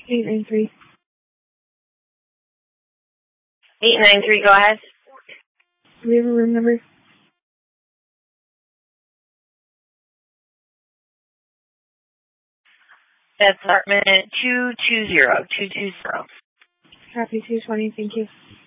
893. 893, go ahead. Do we have a room number? That's apartment 220. Copy 220, thank you.